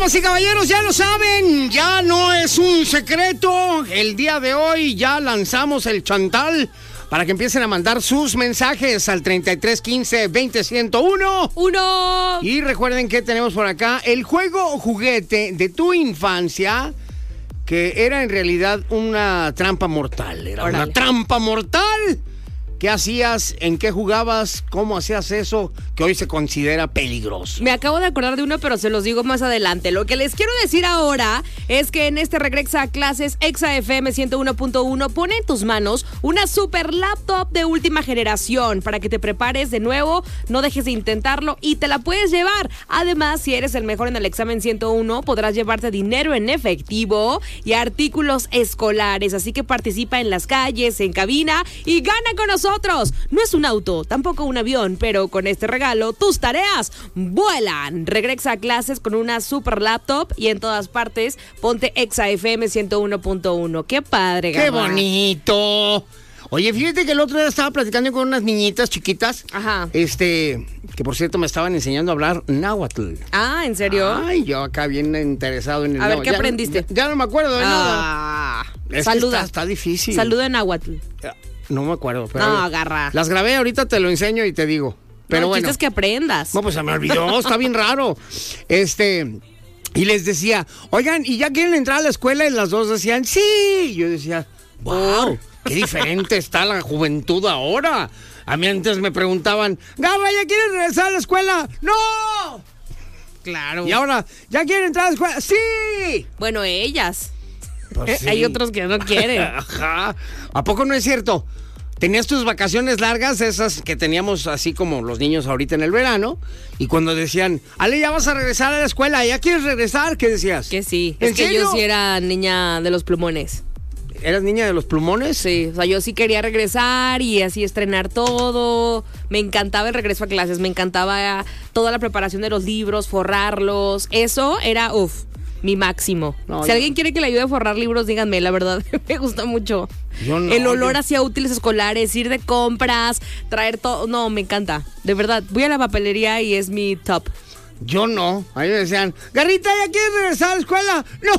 Damas y caballeros, ya lo saben, ya no es un secreto. El día de hoy ya lanzamos el chantal para que empiecen a mandar sus mensajes al 3315-20101. Y recuerden que tenemos por acá el juego o juguete de tu infancia, que era en realidad una trampa mortal. Era una trampa mortal. ¿Qué hacías? ¿En qué jugabas? ¿Cómo hacías eso que hoy se considera peligroso? Me acabo de acordar de uno, pero se los digo más adelante. Lo que les quiero decir ahora es que en este Regresa a Clases, Exa FM 101.1 pone en tus manos una super laptop de última generación para que te prepares de nuevo, no dejes de intentarlo y te la puedes llevar. Además, si eres el mejor en el examen 101, podrás llevarte dinero en efectivo y artículos escolares. Así que participa en las calles, en cabina y gana con nosotros. No es un auto, tampoco un avión, pero con este regalo tus tareas vuelan. Regresa a clases con una super laptop y en todas partes ponte Exa FM 101.1. ¡Qué padre, Gama! ¡Qué bonito! Oye, fíjate que el otro día estaba platicando con unas niñitas chiquitas. Ajá. Que por cierto me estaban enseñando a hablar náhuatl. Ah, ¿en serio? Ay, yo acá bien interesado en el náhuatl. A ver, ¿qué ya, aprendiste? Ya no me acuerdo de nada. Saluda. Está difícil. Saluda en náhuatl. No me acuerdo. Pero no, agarra. Las grabé, ahorita te lo enseño y te digo. Pero no, bueno. El chiste es que aprendas. No, pues se me olvidó, está bien raro. Y les decía, oigan, ¿y ya quieren entrar a la escuela? Y las dos decían, sí. Y yo decía, wow, qué diferente está la juventud ahora. A mí antes me preguntaban, Garra, ¿ya quieren regresar a la escuela? ¡No! Claro. Y ahora, ¿ya quieren entrar a la escuela? ¡Sí! Bueno, ellas. Pues sí. Hay otros que no quieren. Ajá. ¿A poco no es cierto? Tenías tus vacaciones largas, esas que teníamos así como los niños ahorita en el verano, y cuando decían, Ale, ya vas a regresar a la escuela, ¿ya quieres regresar? ¿Qué decías? Que sí. ¿En es que serio? yo sí era niña de los plumones. ¿Eras niña de los plumones? Sí, o sea, yo sí quería regresar y así estrenar todo. Me encantaba el regreso a clases, me encantaba toda la preparación de los libros, forrarlos. Eso era, mi máximo. No, si alguien quiere que le ayude a forrar libros, díganme, la verdad, me gusta mucho. Yo no, el olor hacia útiles escolares, ir de compras, traer todo. No, me encanta. De verdad, voy a la papelería y es mi top. Yo no. A mí me decían, Garrita, ¿ya quieres regresar a la escuela? No,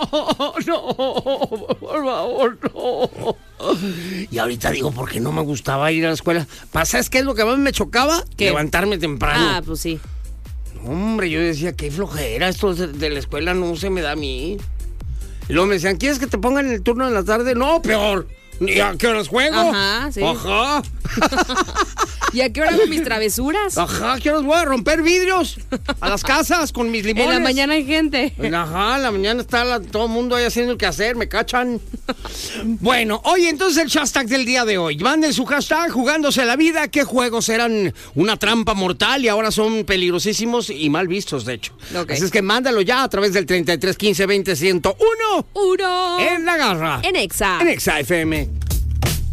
por favor, no. Y ahorita digo, porque no me gustaba ir a la escuela. ¿Sabes qué es lo que más me chocaba? ¿Qué? Levantarme temprano. Ah, pues sí. Hombre, yo decía, qué flojera, esto de la escuela no se me da a mí. Y luego me decían, ¿quieres que te pongan en el turno de la tarde? No, peor. ¿Y a qué horas juego? Ajá, sí. Ajá. ¿Y a qué hora hago mis travesuras? Ajá, ¿qué horas voy a romper vidrios a las casas con mis limones? En la mañana hay gente. Ajá, en la mañana está todo el mundo ahí haciendo el quehacer, me cachan. Bueno, oye, entonces el hashtag del día de hoy. Manden su hashtag jugándose la vida. ¿Qué juegos eran una trampa mortal y ahora son peligrosísimos y mal vistos, de hecho? Okay. Así es que mándalo ya a través del 3315-20101. Uno. En La Garra. En Exa. En Exa FM.